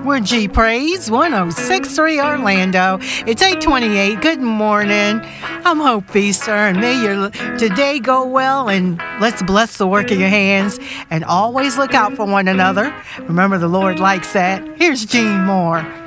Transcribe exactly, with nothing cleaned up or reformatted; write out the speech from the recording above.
We're G Praise one oh six point three Orlando. It's eight twenty-eight. Good morning. I'm Hope Feaster, and may your today go well, and let's bless the work of your hands, and always look out for one another. Remember, the Lord likes that. Here's Gene Moore.